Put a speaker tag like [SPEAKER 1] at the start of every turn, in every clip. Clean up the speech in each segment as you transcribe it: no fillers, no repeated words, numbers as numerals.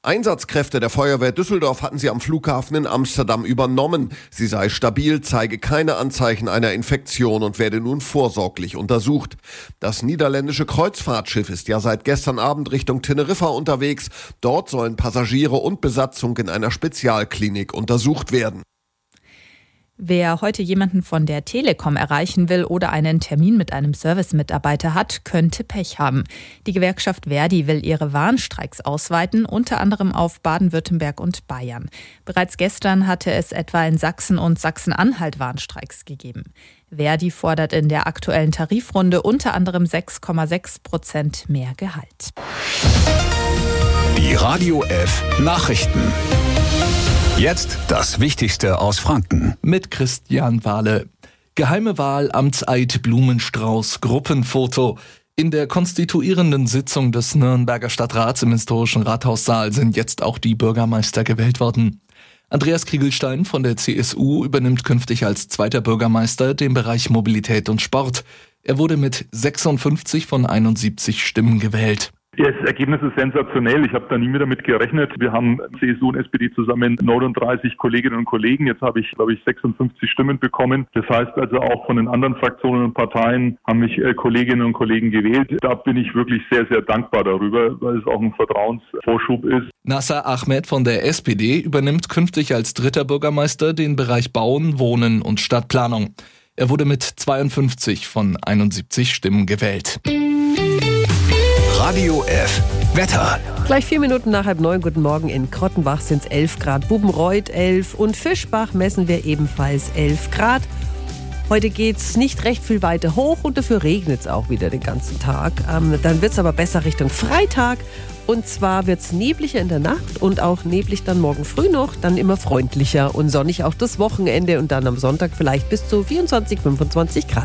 [SPEAKER 1] Einsatzkräfte der Feuerwehr Düsseldorf hatten sie am Flughafen in Amsterdam übernommen. Sie sei stabil, zeige keine Anzeichen einer Infektion und werde nun vorsorglich untersucht. Das niederländische Kreuzfahrtschiff ist ja seit gestern Abend Richtung Teneriffa unterwegs. Dort sollen Passagiere und Besatzung in einer Spezialklinik untersucht werden.
[SPEAKER 2] Wer heute jemanden von der Telekom erreichen will oder einen Termin mit einem Servicemitarbeiter hat, könnte Pech haben. Die Gewerkschaft ver.di will ihre Warnstreiks ausweiten, unter anderem auf Baden-Württemberg und Bayern. Bereits gestern hatte es etwa in Sachsen und Sachsen-Anhalt Warnstreiks gegeben. ver.di fordert in der aktuellen Tarifrunde unter anderem 6,6% mehr Gehalt.
[SPEAKER 3] Die Radio F Nachrichten. Jetzt das Wichtigste aus Franken.
[SPEAKER 4] Mit Christian Wahle. Geheime Wahl, Amtseid, Blumenstrauß, Gruppenfoto. In der konstituierenden Sitzung des Nürnberger Stadtrats im historischen Rathaussaal sind jetzt auch die Bürgermeister gewählt worden. Andreas Kriegelstein von der CSU übernimmt künftig als zweiter Bürgermeister den Bereich Mobilität und Sport. Er wurde mit 56 von 71 Stimmen gewählt.
[SPEAKER 5] Das Ergebnis ist sensationell. Ich habe da nie mehr damit gerechnet. Wir haben CSU und SPD zusammen 39 Kolleginnen und Kollegen. Jetzt habe ich, 56 Stimmen bekommen. Das heißt also auch von den anderen Fraktionen und Parteien haben mich Kolleginnen und Kollegen gewählt. Da bin ich wirklich sehr, sehr dankbar darüber, weil es auch ein Vertrauensvorschub ist.
[SPEAKER 4] Nasser Ahmed von der SPD übernimmt künftig als dritter Bürgermeister den Bereich Bauen, Wohnen und Stadtplanung. Er wurde mit 52 von 71 Stimmen gewählt.
[SPEAKER 3] Radio F Wetter.
[SPEAKER 6] Gleich 4 Minuten nach 8:30. Guten Morgen. In Krottenbach sind es 11 Grad, Bubenreuth 11 und Fischbach messen wir ebenfalls 11 Grad. Heute geht's nicht recht viel weiter hoch und dafür regnet es auch wieder den ganzen Tag. Dann wird es aber besser Richtung Freitag. Und zwar wird es nebliger in der Nacht und auch neblig dann morgen früh noch, dann immer freundlicher und sonnig auch das Wochenende und dann am Sonntag vielleicht bis zu 24, 25 Grad.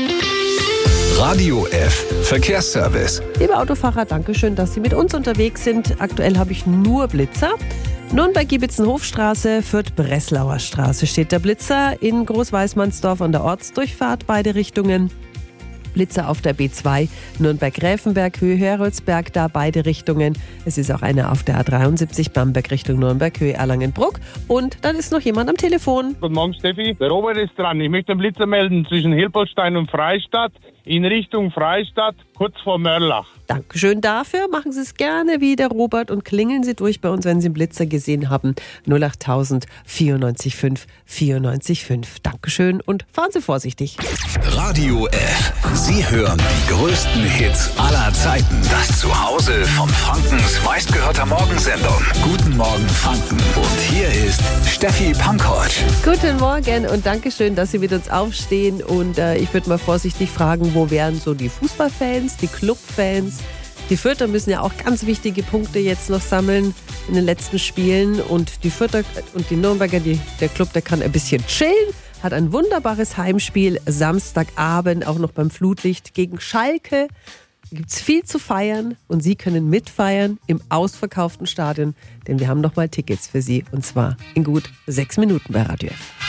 [SPEAKER 3] Radio F Verkehrsservice.
[SPEAKER 6] Liebe Autofahrer, danke schön, dass Sie mit uns unterwegs sind. Aktuell habe ich nur Blitzer. Nürnberg-Giebitzenhofstraße, Fürth-Breslauer Straße steht der Blitzer. In Großweißmannsdorf an der Ortsdurchfahrt beide Richtungen. Blitzer auf der B2, Nürnberg-Gräfenberg, Höhe Heroldsberg, da beide Richtungen. Es ist auch einer auf der A73, Bamberg Richtung Nürnberg, Höhe Erlangen-Bruck. Und dann ist noch jemand am Telefon.
[SPEAKER 7] Guten Morgen, Steffi. Der Robert ist dran. Ich möchte einen Blitzer melden zwischen Hilpoltstein und Freistadt, in Richtung Freistadt, kurz vor Mörlach.
[SPEAKER 6] Dankeschön dafür. Machen Sie es gerne wie der Robert und klingeln Sie durch bei uns, wenn Sie einen Blitzer gesehen haben. 08000 94 5 94 5. Dankeschön und fahren Sie vorsichtig.
[SPEAKER 3] Radio F. Sie hören die größten Hits aller Zeiten. Das Zuhause von Frankens meistgehörter Morgensendung. Guten Morgen Franken. Und hier ist Steffi Pankow.
[SPEAKER 6] Guten Morgen und Dankeschön, dass Sie mit uns aufstehen. Und ich würde mal vorsichtig fragen, wo wären so die Fußballfans, die Clubfans? Die Fürther müssen ja auch ganz wichtige Punkte jetzt noch sammeln in den letzten Spielen. Und die Fürther und die Nürnberger, der Club, der kann ein bisschen chillen. Hat ein wunderbares Heimspiel Samstagabend, auch noch beim Flutlicht gegen Schalke. Da gibt es viel zu feiern und Sie können mitfeiern im ausverkauften Stadion, denn wir haben noch mal Tickets für Sie und zwar in gut 6 Minuten bei Radio F.